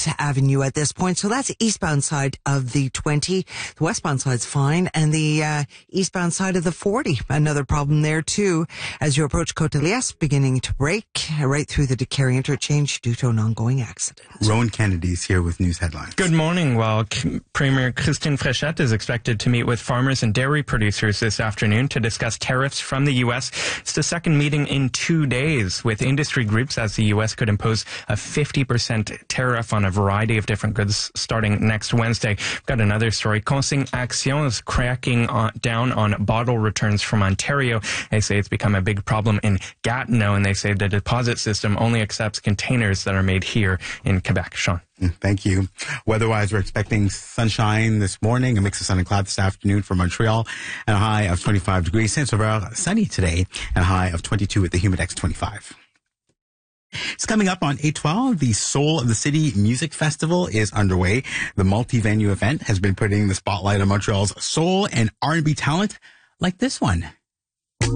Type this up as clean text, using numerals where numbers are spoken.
Avenue at this point. So that's eastbound side of the 20. The westbound side's fine. And the eastbound side of the 40. Another problem there too as you approach Côte de Liesse, beginning to break right through the Décarie interchange due to an ongoing accident. Rowan Kennedy's here with news headlines. Good morning. Well, Premier Christine Fréchette is expected to meet with farmers and dairy producers this afternoon to discuss tariffs from the U.S. It's the second meeting in 2 days with industry groups as the U.S. could impose a 50% tariff on a variety of different goods starting next Wednesday. We've got another story. Consigne Action is cracking down on bottle returns from Ontario. They say it's become a big problem in Gatineau, and they say the deposit system only accepts containers that are made here in Quebec. Sean. Thank you. Weather-wise, we're expecting sunshine this morning, a mix of sun and cloud this afternoon for Montreal, and a high of 25 degrees. Saint-Sauveur, sunny today, and a high of 22 at the Humidex 25. It's coming up on 8/12. The Soul of the City Music Festival is underway. The multi-venue event has been putting the spotlight on Montreal's soul and R&B talent like this one.